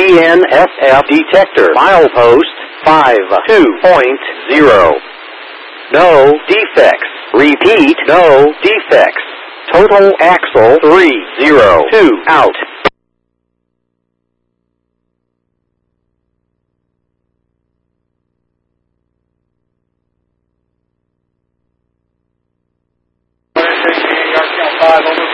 DNSF detector. Milepost 52.0. No defects. Repeat, no defects. Total axle 302 out. Five over.